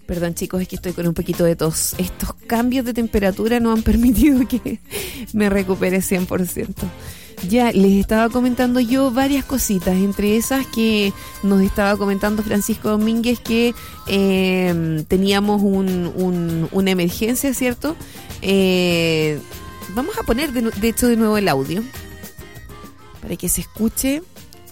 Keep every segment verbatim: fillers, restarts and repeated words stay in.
Perdón, chicos, es que estoy con un poquito de tos. Estos cambios de temperatura no han permitido que me recupere cien por ciento. Ya les estaba comentando yo varias cositas, entre esas que nos estaba comentando Francisco Domínguez que eh, teníamos un, un, una emergencia, ¿cierto? Eh, vamos a poner de, de hecho de nuevo el audio para que se escuche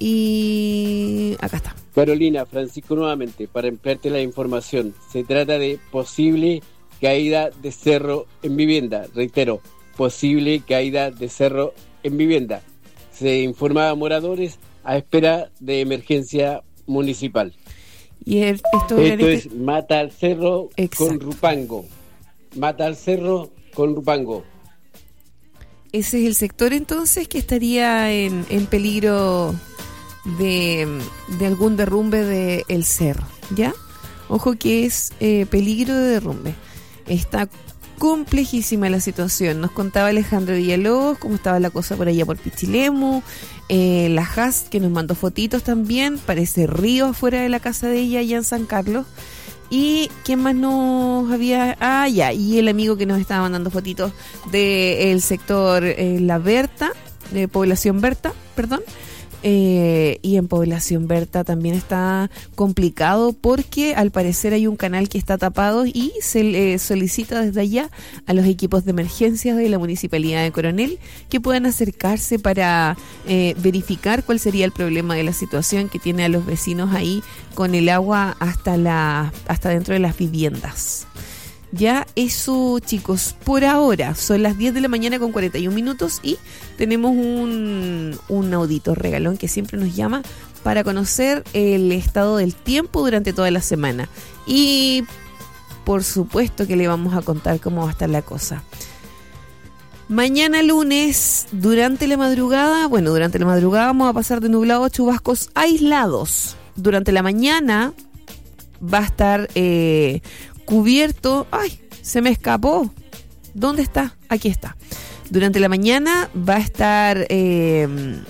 y acá está. Carolina, Francisco nuevamente, para ampliarte la información. Se trata de posible caída de cerro en vivienda. Reitero, posible caída de cerro en vivienda. Se informa a moradores a espera de emergencia municipal. Y el, esto esto este... es Mata al Cerro. Exacto. Con Rupango. Mata al Cerro con Rupango. Ese es el sector entonces que estaría en, en peligro de, de algún derrumbe del cerro, ¿ya? Ojo que es eh, peligro de derrumbe. Está complejísima la situación. Nos contaba Alejandro Villalobos cómo estaba la cosa por allá por Pichilemu, eh, la Has que nos mandó fotitos también, parece río afuera de la casa de ella allá en San Carlos. Y quién más nos había, ah ya, y el amigo que nos estaba mandando fotitos del sector eh, La Berta, de Población Berta, perdón. Eh, y en Población Berta también está complicado porque al parecer hay un canal que está tapado y se le solicita desde allá a los equipos de emergencias de la Municipalidad de Coronel que puedan acercarse para eh, verificar cuál sería el problema de la situación que tiene a los vecinos ahí con el agua hasta la hasta dentro de las viviendas. Ya eso, chicos, por ahora son las diez de la mañana con cuarenta y un minutos y tenemos un, un auditor regalón que siempre nos llama para conocer el estado del tiempo durante toda la semana. Y por supuesto que le vamos a contar cómo va a estar la cosa. Mañana lunes, durante la madrugada, bueno, durante la madrugada vamos a pasar de nublado a chubascos aislados. Durante la mañana va a estar... Eh, cubierto, ay, se me escapó. ¿Dónde está? Aquí está. Durante la mañana va a estar eh,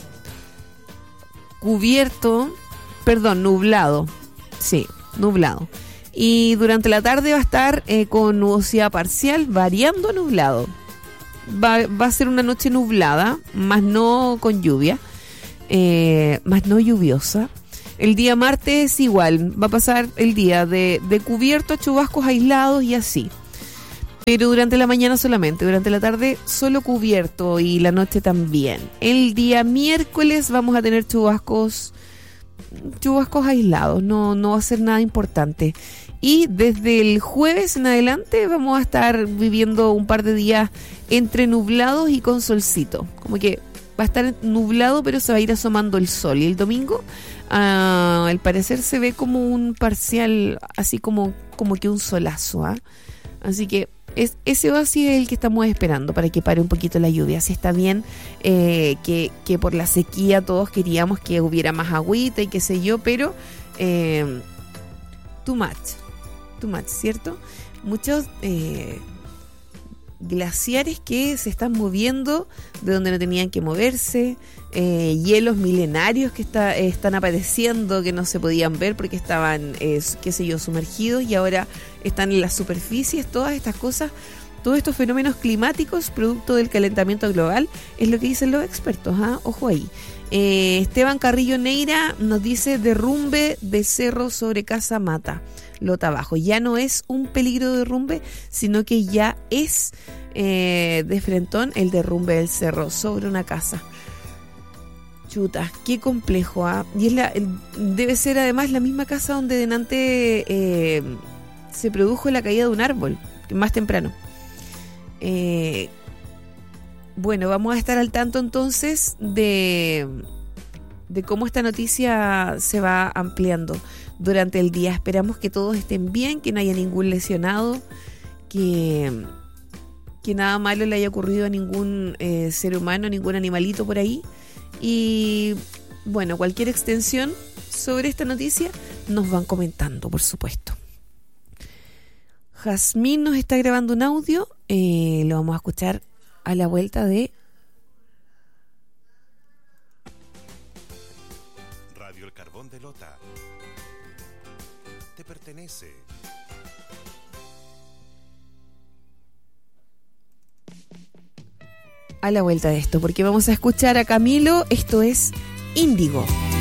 cubierto, perdón, nublado. Sí, nublado. Y durante la tarde va a estar eh, con nubosidad parcial, variando a nublado. Va, va a ser una noche nublada, más no con lluvia, eh, más no lluviosa. El día martes igual, va a pasar el día de, de cubierto a chubascos aislados y así. Pero durante la mañana solamente, durante la tarde solo cubierto y la noche también. El día miércoles vamos a tener chubascos, chubascos aislados, no, no va a ser nada importante. Y desde el jueves en adelante vamos a estar viviendo un par de días entre nublados y con solcito. Como que va a estar nublado pero se va a ir asomando el sol. Y el domingo... Uh, al parecer se ve como un parcial, así como, como que un solazo, ¿eh? Así que es, ese oasis es el que estamos esperando para que pare un poquito la lluvia. Así está bien eh, que, que por la sequía todos queríamos que hubiera más agüita y qué sé yo, pero eh, too much, too much, ¿cierto? Muchos eh, glaciares que se están moviendo de donde no tenían que moverse. Eh, hielos milenarios que está, eh, están apareciendo que no se podían ver porque estaban, eh, qué sé yo, sumergidos y ahora están en las superficies. Todas estas cosas, todos estos fenómenos climáticos producto del calentamiento global es lo que dicen los expertos, ¿eh? Ojo ahí. eh, Esteban Carrillo Neira nos dice derrumbe de cerro sobre Casa Mata, Lota Bajo. Ya no es un peligro de derrumbe, sino que ya es eh, de frentón el derrumbe del cerro sobre una casa. Chuta, qué complejo, ¿ah? ¿eh? Y es la, debe ser además la misma casa donde delante eh, se produjo la caída de un árbol, más temprano. Eh, bueno, vamos a estar al tanto entonces de, de cómo esta noticia se va ampliando durante el día. Esperamos que todos estén bien, que no haya ningún lesionado, que, que nada malo le haya ocurrido a ningún eh, ser humano, ningún animalito por ahí. Y bueno, cualquier extensión sobre esta noticia nos van comentando, por supuesto. Jazmín nos está grabando un audio, eh, lo vamos a escuchar a la vuelta de Radio El Carbón de Lota. Te pertenece. a la vuelta de esto, porque vamos a escuchar a Camilo. Esto es Índigo.